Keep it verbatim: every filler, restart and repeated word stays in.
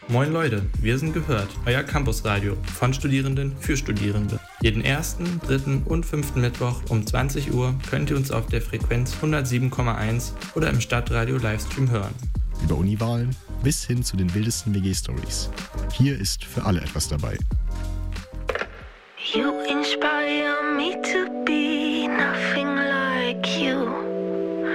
Moin Leute, wir sind Gehört, euer Campusradio von Studierenden für Studierende. Jeden ersten, dritten und fünften Mittwoch um zwanzig Uhr könnt ihr uns auf der Frequenz hundertsieben Komma eins oder im Stadtradio Livestream hören. Über Uniwahlen bis hin zu den wildesten W G-Stories. Hier ist für alle etwas dabei. You inspire me to be nothing like you.